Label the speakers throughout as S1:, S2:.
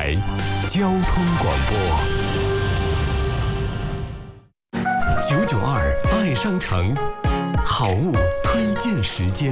S1: 台交通广播992爱商城好物推荐时间。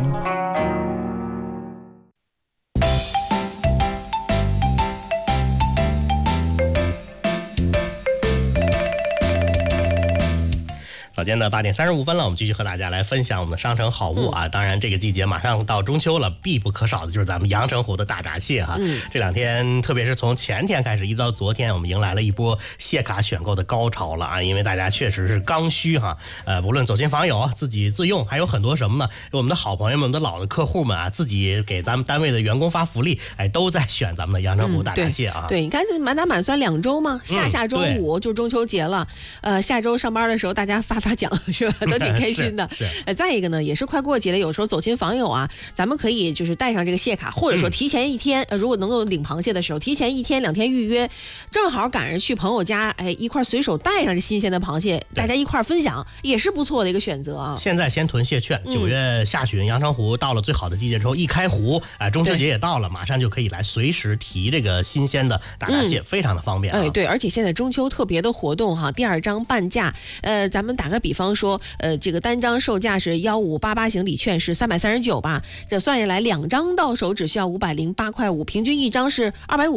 S2: 早间的8点35分了，我们继续和大家来分享我们的商城好物啊。当然，这个季节马上到中秋了，必不可少的就是咱们阳澄湖的大闸蟹哈。这两天，特别是从前天开始一直到昨天，我们迎来了一波蟹卡选购的高潮了啊！因为大家确实是刚需哈，无论走亲访友、自己自用，还有很多什么呢？我们的好朋友们、我们的老的客户们啊，自己给咱们单位的员工发福利，哎，都在选咱们的阳澄湖大闸蟹啊。
S3: 对，你看这满打满算2周嘛，下周5就中秋节了，下周上班的时候大家发奖是吧，都挺开心的。再一个呢，也是快过节了，有时候走亲访友啊，咱们可以就是带上这个蟹卡，或者说提前1天，如果能够领螃蟹的时候，提前1天2天预约，正好赶上去朋友家，哎，一块随手带上这新鲜的螃蟹，大家一块分享，也是不错的一个选择啊。
S2: 现在先囤蟹券，9月下旬阳澄湖到了最好的季节之后，一开湖，中秋节也到了，马上就可以来随时提这个新鲜的大闸蟹，非常的方便啊。
S3: 对，而且现在中秋特别的活动哈，第2张半价，咱们打个比方说，这个单张售价是1588型礼券是339吧，这算下来2张到手只需要508块5，平均1张是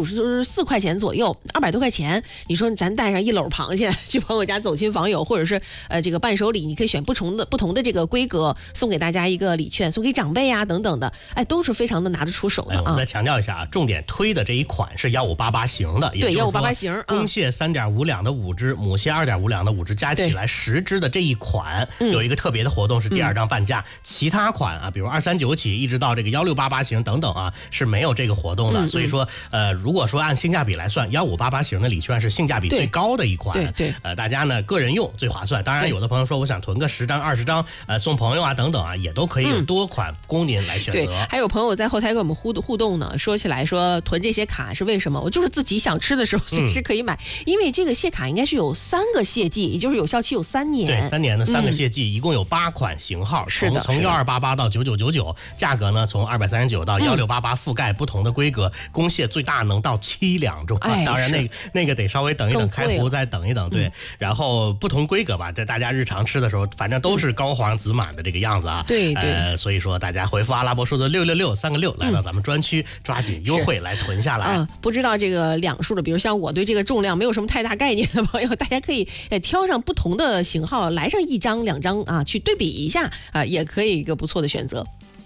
S3: 254块钱左右，200多块钱。你说咱带上一篓螃蟹去朋友家走亲访友，或者是这个伴手礼，你可以选不同的这个规格，送给大家一个礼券，送给长辈啊等等的，哎，都是非常的拿得出手的啊。
S2: 我们再强调一下啊，重点推的这一款是1588型的，
S3: 对，1588型，
S2: 公蟹3.5两的5只，母蟹2.5两的5只，加起来10只的这一款，有一个特别的活动是第2张半价，其他款啊，比如239起一直到这个1688型等等啊，是没有这个活动的。所以说，如果说按性价比来算，1588型的礼券是性价比最高的一款。
S3: 对，
S2: 大家呢个人用最划算。当然，有的朋友说我想囤个10张20张，送朋友啊等等啊，也都可以有多款供您来选择。
S3: 对，还有朋友在后台跟我们互动呢，说起来说囤这些卡是为什么？我就是自己想吃的时候随时可以买，因为这个蟹卡应该是有3个蟹季，也就是有效期有3年。
S2: 对，3年的3个蟹季，一共有8款型号，从1288到9999，价格呢从239到1688，覆盖不同的规格，公蟹最大能到7两重，当然那个得稍微等一等，开湖再等一等，对。然后不同规格吧，这大家日常吃的时候，反正都是高黄紫满的这个样子啊。
S3: 对，
S2: 所以说大家回复阿拉伯数字666，3个6，来到咱们专区，抓紧优惠来囤下来。
S3: 不知道这个两数的，比如像我对这个重量没有什么太大概念的朋友，大家可以挑上不同的型号，来上1张2张啊，去对比一下啊，也可以一个不错的选择。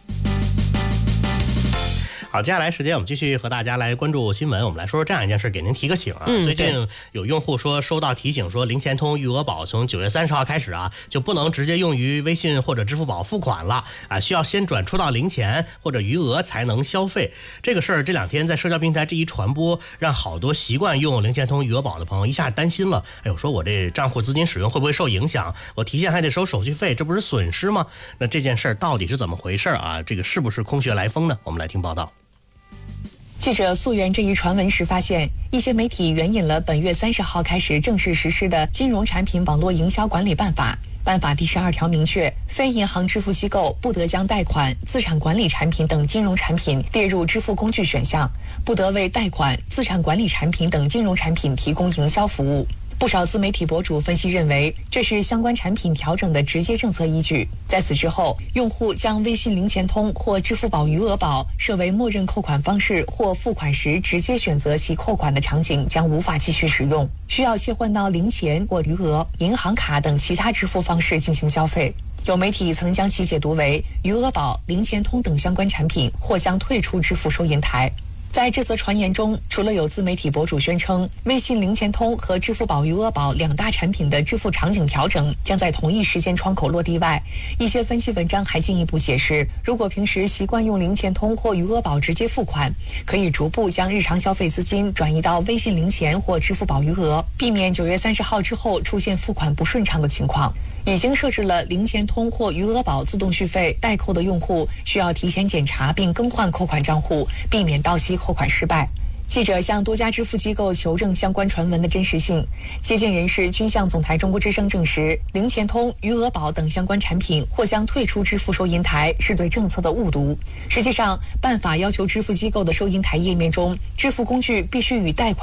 S2: 好，接下来时间我们继续和大家来关注新闻。我们来说说这样一件事，给您提个醒啊。最近有用户说收到提醒说，零钱通余额宝从9月30号开始啊，就不能直接用于微信或者支付宝付款了啊，需要先转出到零钱或者余额才能消费。这个事儿这2天在社交平台这一传播，让好多习惯用零钱通余额宝的朋友一下担心了。哎呦，说我这账户资金使用会不会受影响？我提现还得收手续费，这不是损失吗？那这件事儿到底是怎么回事啊？这个是不是空穴来风呢？我们来听报道。
S4: 记者溯源这一传闻时发现，一些媒体援引了本月30号开始正式实施的《金融产品网络营销管理办法》。办法第12条明确，非银行支付机构不得将贷款、资产管理产品等金融产品列入支付工具选项，不得为贷款、资产管理产品等金融产品提供营销服务。不少自媒体博主分析认为，这是相关产品调整的直接政策依据。在此之后，用户将微信零钱通或支付宝余额宝设为默认扣款方式或付款时直接选择其扣款的场景将无法继续使用，需要切换到零钱或余额、银行卡等其他支付方式进行消费。有媒体曾将其解读为余额宝、零钱通等相关产品或将退出支付收银台。在这则传言中，除了有自媒体博主宣称微信零钱通和支付宝余额宝2大产品的支付场景调整将在同一时间窗口落地外，一些分析文章还进一步解释，如果平时习惯用零钱通或余额宝直接付款，可以逐步将日常消费资金转移到微信零钱或支付宝余额，避免9月30号之后出现付款不顺畅的情况。已经设置了零钱通或余额宝自动续费代扣的用户，需要提前检查并更换扣款账户，避免到期扣款失败。记者向多家支付机构求证相关传闻的真实性，接近人士均向总台中国之声证实，零钱通、余额宝等相关产品或将退出支付收银台是对政策的误读。实际上，办法要求支付机构的收银台页面中，支付工具必须与贷款